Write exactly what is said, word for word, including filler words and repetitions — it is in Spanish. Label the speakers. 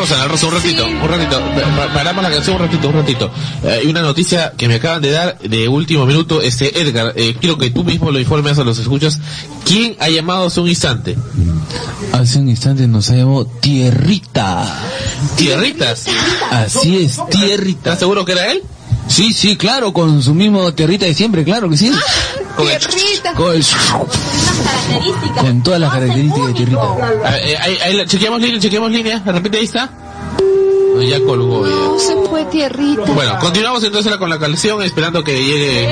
Speaker 1: Pausa en la Rosa un ratito,
Speaker 2: Sí.
Speaker 1: un ratito. Pa- Paramos la canción un ratito, un ratito. Eh, y una noticia que me acaban de dar de último minuto, este Edgar, eh, quiero que tú mismo lo informes a los escuchas. ¿Quién ha llamado hace un instante?
Speaker 3: Hace un instante nos ha llamado Tierrita.
Speaker 1: Tierritas.
Speaker 3: Así es, Tierrita.
Speaker 1: ¿Estás seguro que era él?
Speaker 3: Sí, sí, claro, con su mismo Tierrita de siempre, claro que sí.
Speaker 1: Con el-
Speaker 2: Tierrita.
Speaker 3: Con, el-
Speaker 4: Unas características.
Speaker 3: con todas las características de Tierrita.
Speaker 1: Ah, eh, ahí, ahí la- chequeamos línea, chequeamos línea. De repente ahí está. No, ya colgó ya.
Speaker 2: No se fue Tierrita.
Speaker 1: Bueno, continuamos entonces con la canción esperando que llegue